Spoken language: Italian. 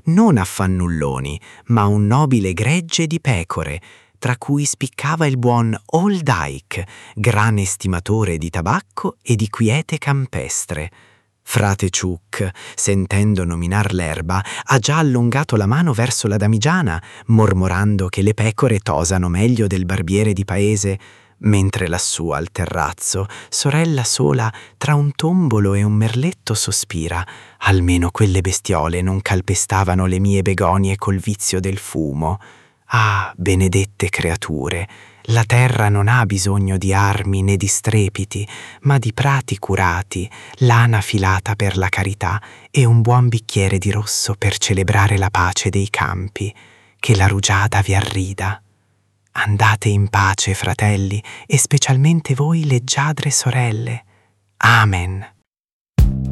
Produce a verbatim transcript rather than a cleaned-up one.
non a fannulloni, ma un nobile gregge di pecore, tra cui spiccava il buon Old Ike, gran estimatore di tabacco e di quiete campestre. Frate Ciuc, sentendo nominar l'erba, ha già allungato la mano verso la damigiana, mormorando che le pecore tosano meglio del barbiere di paese, mentre lassù al terrazzo, sorella sola, tra un tombolo e un merletto sospira: almeno quelle bestiole non calpestavano le mie begonie col vizio del fumo. Ah, benedette creature! La terra non ha bisogno di armi né di strepiti, ma di prati curati, lana filata per la carità e un buon bicchiere di rosso per celebrare la pace dei campi. Che la rugiada vi arrida. Andate in pace, fratelli, e specialmente voi leggiadre sorelle. Amen.